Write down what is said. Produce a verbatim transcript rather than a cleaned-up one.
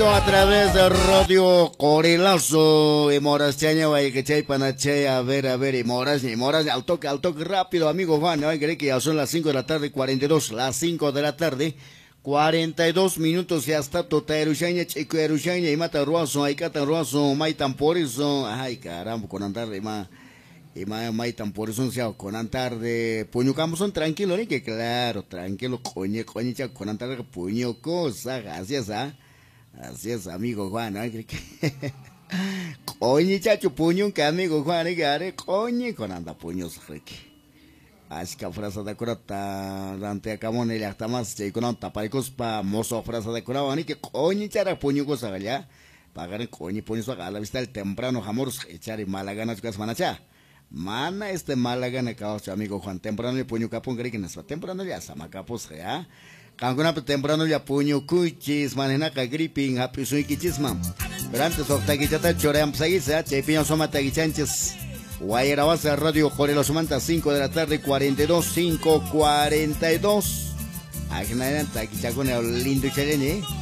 A través de Radio Corilazo, y Moras Chaña, Guayquechay, Panachay, a ver, a ver, y Moras, y Moras, al toque, al toque rápido, amigo Juan, hay que ya son las cinco de la tarde, cuarenta y dos, las cinco de la tarde, cuarenta y dos minutos, ya está Totaeruchaña, Chico Eruchaña, y Mata Ruazo, hay Cata Ruazo, Maitan por eso, ay caramba, con andar de más. Y más Maitan por eso, con andar de puño son tranquilo, ni que claro, tranquilo, coño, coño, con andar de puño, cosa, gracias, ah. Así es, amigo Juan, ¿no? Coño, chacho, puño, que amigo Juan, ¿eh? Coño, con anda puños, rique. Así que frase de cura, ante acá, monel, hasta más, che, con anta, paicos, pa, mozo, frase de cura, ¿no? Que coño, chara, puño, cosa, ya. Pagar en coño, puño, a la vista del temprano, jamor, echar y mala gana, chicas, manacha. Mana, este mala gana, caos, amigo Juan, temprano, y puño, capón, que no está temprano, ya, samacapos, ya. Kanguna temprano ya puño cuchis, manena ka gripping, happy sui kichisma. Pero antes of tagichata choream sagisa, chepion soma tagichanches. Guayarabaza Radio Jorelo Sumanta, cinco de la tarde, cuarenta y dos, cinco, cuarenta y dos. Aquí nadie tagichacone lindo chalene.